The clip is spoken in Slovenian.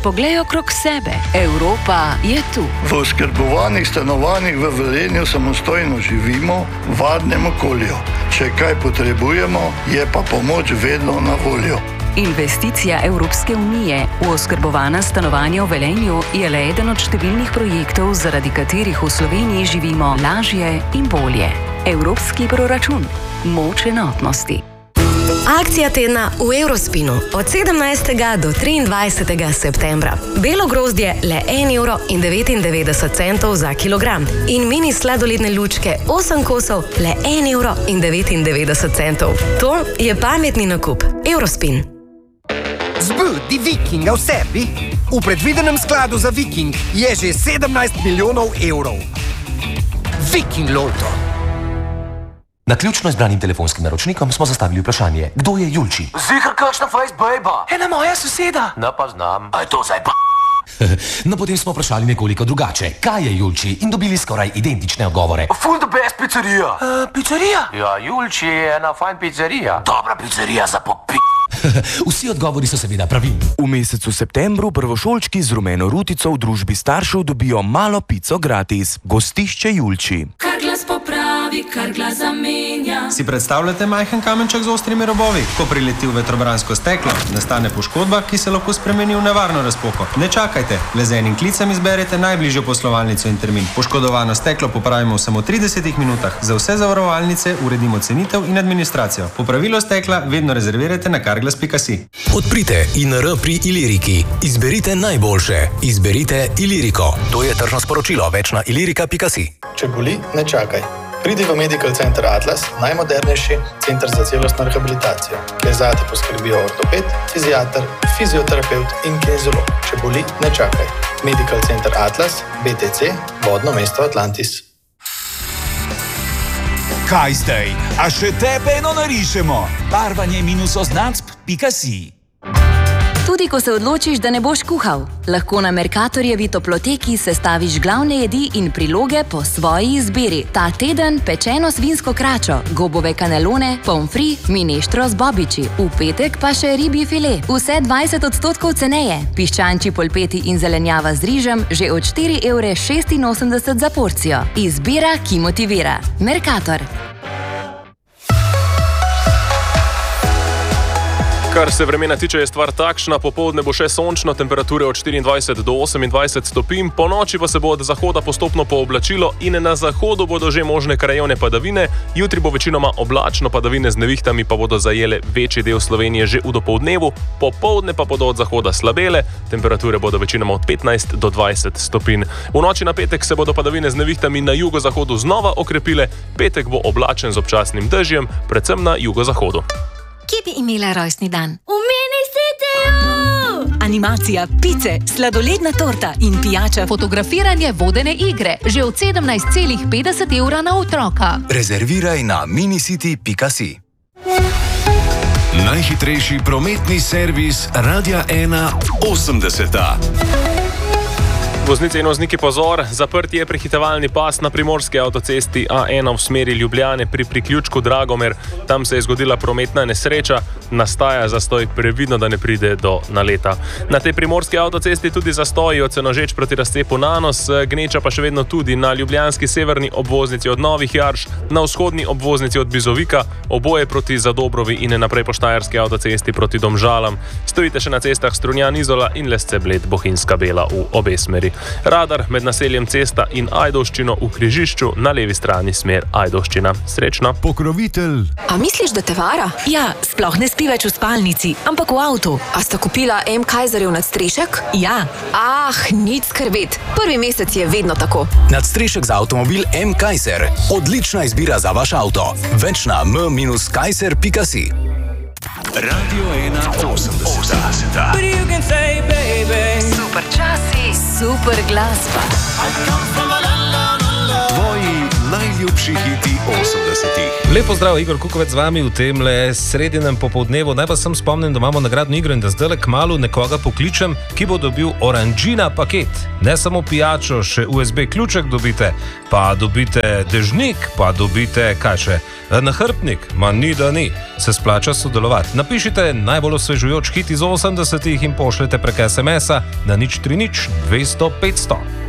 poglej okrog sebe. Evropa je tu. V oskrbovanih stanovanjih v Velenju samostojno živimo v varnem okolju. Če kaj potrebujemo, je pa pomoč vedno na voljo. Investicija Evropske unije v oskrbovana stanovanja v Velenju je le eden od številnih projektov, zaradi katerih v Sloveniji živimo lažje in bolje. Evropski proračun. Moč enotnosti. Akcija tedna v Eurospinu od 17. do 23. septembra. Belo grozdje le 1,99 € za kilogram in mini sladoledne lučke 8 kosov le 1,99 €. To je pametni nakup. Eurospin. Zbudi Vikinga v sebi. V predvidenem skladu za Viking je že 17 milijonov evrov. Viking Lotto. Naključno izbranim telefonskim naročnikom smo zastavili vprašanje, kdo je Julči? Zihar kakšna face bejba? Ena moja soseda. Ne pa znam. A je to zdaj pa? No, potem smo vprašali nekoliko drugače, kaj je Julči, in dobili skoraj identične odgovore. Full the best pizzerija. Pizzerija? Ja, Julči je ena fajn pizzerija. Dobra pizzerija za popi. Vsi odgovori so seveda pravilni. V mesecu septembru prvošolčki z rumeno rutico v družbi staršev dobijo malo pico gratis. Gostišče Julči. Kar glas popravi, kar glas zamenja. Si predstavljate majhen kamenček z ostrimi robovi? Ko prileti v vetrobransko steklo, nastane poškodba, ki se lahko spremeni v nevarno razpoko. Ne čakajte, le z enim klicem izberete najbližjo poslovalnico in termin. Poškodovano steklo popravimo v samo 30 minutah. Za vse zavarovalnice uredimo cenitev in administracijo. Popravilo stekla vedno rezervirajte na carglass.si. Odprite INR pri Iliriki. Izberite najboljše. Izberite Iliriko. To je tržno sporočilo. Več na ilirika.si. Če boli, ne čakaj. Pridi v Medical Center Atlas, najmodernejši center za celostno rehabilitacijo, kjer zate poskrbijo ortoped, fiziater, fizioterapevt in kineziolog. Če boli, ne čakaj. Medical Center Atlas, BTC, vodno mesto Atlantis. Kaj zdaj? A še tebe eno narišemo? barvanje-oznacb.si. Tudi ko se odločiš, da ne boš kuhal, lahko na Mercatorjevi toploteki sestaviš glavne jedi in priloge po svoji izbiri. Ta teden pečeno svinsko kračo, gobove kanelone, pomfri, mineštro z bobiči. V petek pa še ribji file. Vse 20% ceneje. Piščančji polpeti in zelenjava z rižem že od 4,86 € za porcijo. Izbira, ki motivira. Mercator. Kar se vremena tiče, je stvar takšna, popoldne bo še sončno, temperature od 24 do 28 stopinj, po noči pa se bo od zahoda postopno pooblačilo in na zahodu bodo že možne krajevne padavine, jutri bo večinoma oblačno, padavine z nevihtami pa bodo zajele večji del Slovenije že v dopoldnevu, popoldne pa bodo od zahoda slabele, temperature bodo večinoma od 15 do 20 stopinj. V noči na petek se bodo padavine z nevihtami na jugozahodu znova okrepile, petek bo oblačen z občasnim dežjem, predvsem na jugozahodu. Kje bi imela rojstni dan? V mini Cityju! Animacija, pice, sladoledna torta in pijača. Fotografiranje vodene igre, že od 17,50 € na otroka. Rezerviraj na minicity.si. Najhitrejši prometni servis Radia 1 80. Voznice in vozniki pozor, zaprt je prehitevalni pas na primorski avtocesti A1 v smeri Ljubljane pri priključku Dragomer. Tam se je zgodila prometna nesreča, nastaja zastoj, previdno, da ne pride do naleta. Na tej primorski avtocesti tudi zastoji od Senožeč proti razcepu Nanos, gneča pa še vedno tudi na ljubljanski severni obvoznici od Novih Jarš, na vzhodni obvoznici od Bizovika, oboje proti Zadobrovi in naprej po štajerski avtocesti proti Domžalam. Stojite še na cestah Strunjan Izola in Lesce Bled Bohinjska Bela v obe smeri. Radar med naseljem Cesta in Ajdovščino v križišču, na levi strani smer Ajdovščina. Srečno. Pokrovitelj. A misliš, da te vara? Ja, sploh ne spi več v spalnici, ampak v avtu. A sta kupila M. Kaiserjev nadstrešek? Ja. Nič skrbeti. Prvi mesec je vedno tako. Nadstrešek za avtomobil M. Kaiser. Odlična izbira za vaš avto. Več na m-kaiser.si. Radio 1 80. Super časi, super glasba. Tvoji najljubši najljubši hiti 80-ih. Lepo zdrav, Igor Kukovec z vami v temle sredinem popoldnevu. Naj pa sem spomnim, da imamo nagradno igro in da zdaj kmalu nekoga pokličem, ki bo dobil oranžina paket. Ne samo pijačo, še USB ključek dobite, pa dobite dežnik, pa dobite kaj še? Nahrbtnik, ma ni da ni. Se splača sodelovati. Napišite najbolj osvežujoč hit iz 80-ih in pošljete prek SMS-a na 030 200 500.